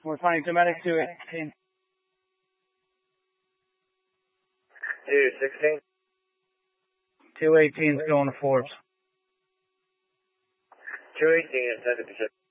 422 medic 218. 216. 218 is going to Forbes. 218 is 70%.